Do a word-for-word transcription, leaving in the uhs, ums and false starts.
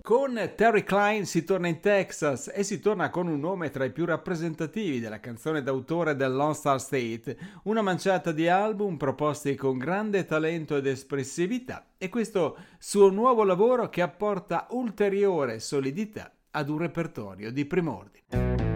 Con Terry Klein si torna in Texas e si torna con un nome tra i più rappresentativi della canzone d'autore del Lone Star State, una manciata di album proposti con grande talento ed espressività e questo suo nuovo lavoro che apporta ulteriore solidità ad un repertorio di primordi.